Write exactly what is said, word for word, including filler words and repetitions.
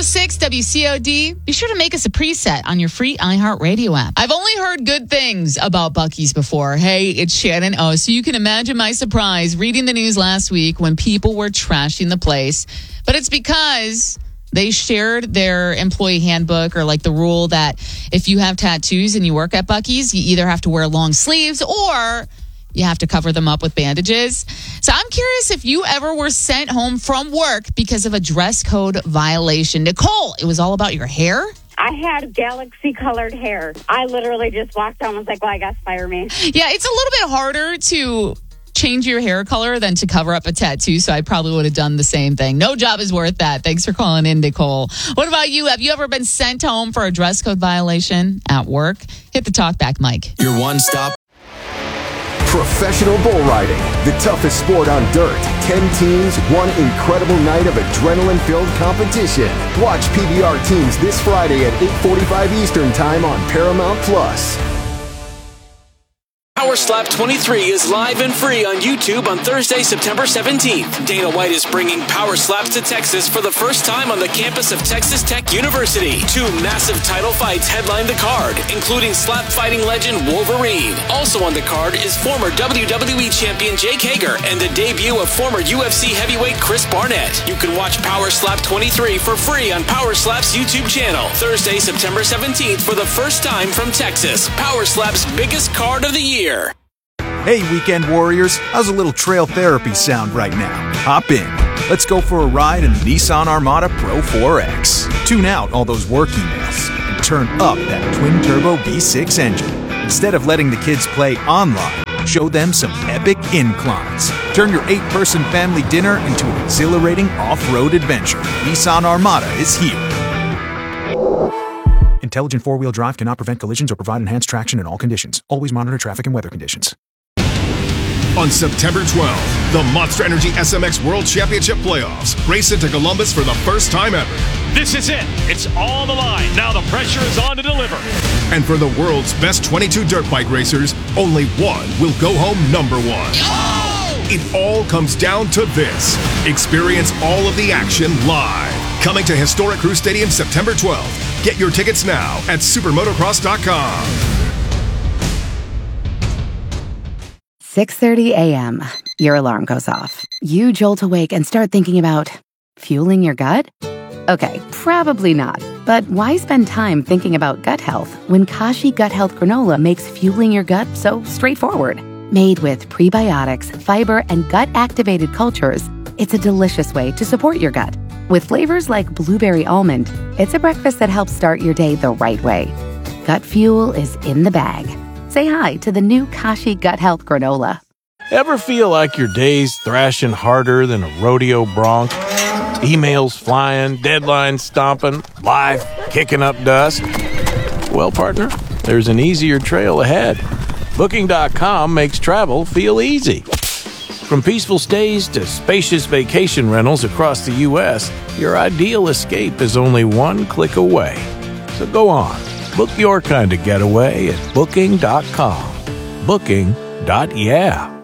six W C O D. Be sure to make us a preset on your free iHeartRadio app. I've only heard good things about Buc-ee's before. Hey, it's Shannon O. So you can imagine my surprise reading the news last week when people were trashing the place. But it's because they shared their employee handbook, or like the rule that if you have tattoos and you work at Buc-ee's, you either have to wear long sleeves or you have to cover them up with bandages. So I'm curious if you ever were sent home from work because of a dress code violation. Nicole, it was all about your hair? I had galaxy-colored hair. I literally just walked down and was like, well, I guess fire me. Yeah, it's a little bit harder to change your hair color than to cover up a tattoo, so I probably would have done the same thing. No job is worth that. Thanks for calling in, Nicole. What about you? Have you ever been sent home for a dress code violation at work? Hit the talkback mic. Your one-stop. Professional bull riding, the toughest sport on dirt. Ten teams, one incredible night of adrenaline-filled competition. Watch P B R teams this Friday at eight forty-five Eastern Time on Paramount Plus. Power Slap twenty-three is live and free on YouTube on Thursday, September seventeenth. Dana White is bringing Power Slaps to Texas for the first time on the campus of Texas Tech University. Two massive title fights headline the card, including slap fighting legend Wolverine. Also on the card is former W W E champion Jake Hager and the debut of former U F C heavyweight Chris Barnett. You can watch Power Slap twenty-three for free on Power Slap's YouTube channel. Thursday, September seventeenth for the first time from Texas. Power Slap's biggest card of the year. Hey, Weekend Warriors, how's a little trail therapy sound right now? Hop in. Let's go for a ride in the Nissan Armada Pro four X. Tune out all those work emails and turn up that twin-turbo V six engine. Instead of letting the kids play online, show them some epic inclines. Turn your eight-person family dinner into an exhilarating off-road adventure. Nissan Armada is here. Intelligent four-wheel drive cannot prevent collisions or provide enhanced traction in all conditions. Always monitor traffic and weather conditions. On September twelfth, the Monster Energy S M X World Championship Playoffs race into Columbus for the first time ever. This is it. It's all the line. Now the pressure is on to deliver. And for the world's best twenty-two dirt bike racers, only one will go home number one. Oh! It all comes down to this. Experience all of the action live. Coming to historic Crew Stadium September twelfth. Get your tickets now at supermotocross dot com. six thirty a.m. Your alarm goes off. You jolt awake and start thinking about fueling your gut? Okay, probably not. But why spend time thinking about gut health when Kashi Gut Health Granola makes fueling your gut so straightforward? Made with prebiotics, fiber, and gut-activated cultures, it's a delicious way to support your gut. With flavors like blueberry almond, it's a breakfast that helps start your day the right way. Gut fuel is in the bag. Say hi to the new Kashi Gut Health Granola. Ever feel like your day's thrashing harder than a rodeo bronc? Emails flying, deadlines stomping, life kicking up dust? Well, partner, there's an easier trail ahead. Booking dot com makes travel feel easy. From peaceful stays to spacious vacation rentals across the U S, your ideal escape is only one click away. So go on. Book your kind of getaway at Booking dot com. Booking. Yeah.